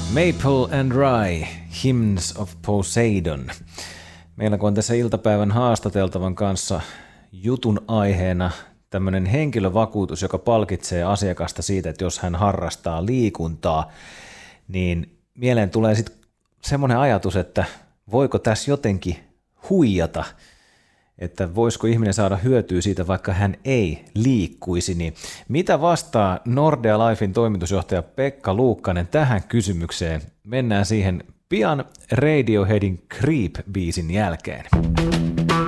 Maple and Rye, Hymns of Poseidon. Meillä kun on tässä iltapäivän haastateltavan kanssa jutun aiheena tämmöinen henkilövakuutus, joka palkitsee asiakasta siitä, että jos hän harrastaa liikuntaa, niin mieleen tulee sitten semmoinen ajatus, että voiko tässä jotenkin huijata, että voisiko ihminen saada hyötyä siitä, vaikka hän ei liikkuisi, niin mitä vastaa Nordea Lifein toimitusjohtaja Pekka Luukkanen tähän kysymykseen? Mennään siihen pian Radioheadin Creep-biisin jälkeen.